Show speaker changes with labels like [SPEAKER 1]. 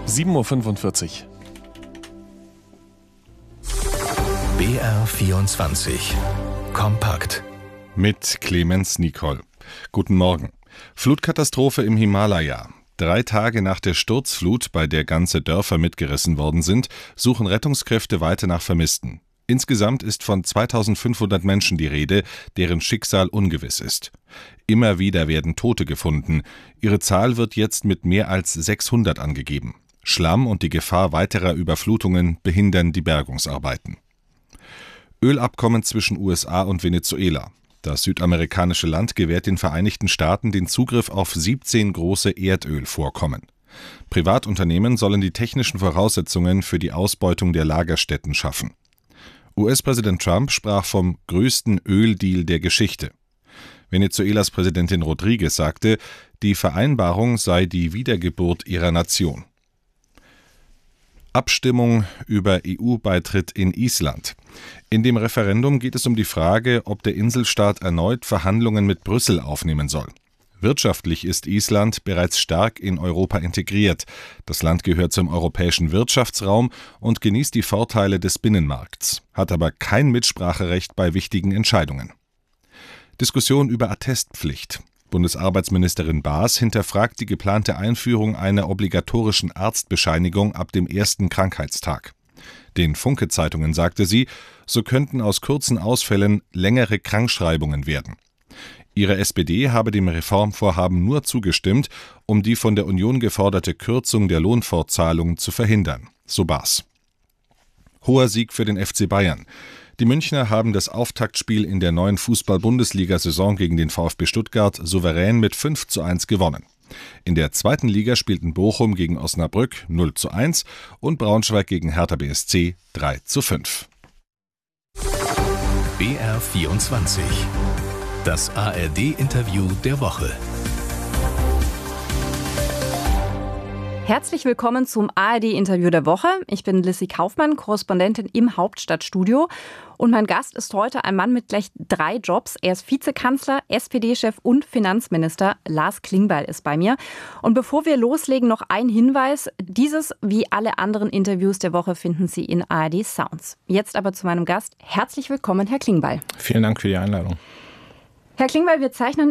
[SPEAKER 1] 7:45 Uhr.
[SPEAKER 2] BR24 Kompakt
[SPEAKER 3] mit Clemens Nicol. Guten Morgen. Flutkatastrophe im Himalaya. 3 Tage nach der Sturzflut, bei der ganze Dörfer mitgerissen worden sind, suchen Rettungskräfte weiter nach Vermissten. Insgesamt ist von 2500 Menschen die Rede, deren Schicksal ungewiss ist. Immer wieder werden Tote gefunden. Ihre Zahl wird jetzt mit mehr als 600 angegeben. Schlamm und die Gefahr weiterer Überflutungen behindern die Bergungsarbeiten. Ölabkommen zwischen USA und Venezuela. Das südamerikanische Land gewährt den Vereinigten Staaten den Zugriff auf 17 große Erdölvorkommen. Privatunternehmen sollen die technischen Voraussetzungen für die Ausbeutung der Lagerstätten schaffen. US-Präsident Trump sprach vom größten Öldeal der Geschichte. Venezuelas Präsidentin Rodriguez sagte, die Vereinbarung sei die Wiedergeburt ihrer Nation. Abstimmung über EU-Beitritt in Island. In dem Referendum geht es um die Frage, ob der Inselstaat erneut Verhandlungen mit Brüssel aufnehmen soll. Wirtschaftlich ist Island bereits stark in Europa integriert. Das Land gehört zum europäischen Wirtschaftsraum und genießt die Vorteile des Binnenmarkts, hat aber kein Mitspracherecht bei wichtigen Entscheidungen. Diskussion über Attestpflicht. Bundesarbeitsministerin Baas hinterfragt die geplante Einführung einer obligatorischen Arztbescheinigung ab dem ersten Krankheitstag. Den Funke-Zeitungen sagte sie, so könnten aus kurzen Ausfällen längere Krankschreibungen werden. Ihre SPD habe dem Reformvorhaben nur zugestimmt, um die von der Union geforderte Kürzung der Lohnfortzahlung zu verhindern, so Baas. Hoher Sieg für den FC Bayern. Die Münchner haben das Auftaktspiel in der neuen Fußball-Bundesliga-Saison gegen den VfB Stuttgart souverän mit 5:1 gewonnen. In der zweiten Liga spielten Bochum gegen Osnabrück 0:1 und Braunschweig gegen Hertha BSC 3:5.
[SPEAKER 2] BR24 Das ARD-Interview der Woche.
[SPEAKER 4] Herzlich willkommen zum ARD-Interview der Woche. Ich bin Lissy Kaufmann, Korrespondentin im Hauptstadtstudio. Und mein Gast ist heute ein Mann mit gleich 3 Jobs. Er ist Vizekanzler, SPD-Chef und Finanzminister. Lars Klingbeil ist bei mir. Und bevor wir loslegen, noch ein Hinweis. Dieses wie alle anderen Interviews der Woche finden Sie in ARD Sounds. Jetzt aber zu meinem Gast. Herzlich willkommen, Herr Klingbeil.
[SPEAKER 5] Vielen Dank für die Einladung.
[SPEAKER 4] Herr Klingbeil, wir zeichnen